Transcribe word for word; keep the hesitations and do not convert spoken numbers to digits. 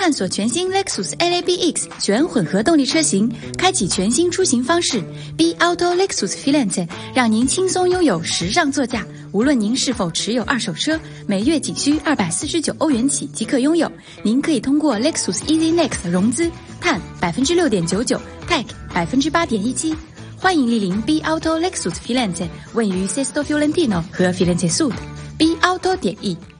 探索全新 Lexus L A B X 全混合动力车型，开启全新出行方式。B Auto Lexus Filante 让您轻松拥有时尚座驾。无论您是否持有二手车，每月仅需二百四十九欧元起即可拥有。您可以通过 Lexus Easy Next 融资，碳百分之六点九九 ，Tech 百分之八点一七。欢迎莅临 B Auto Lexus Filante， 位于 Sesto Fiorentino 和 Firenze Sud。B Auto 点 E。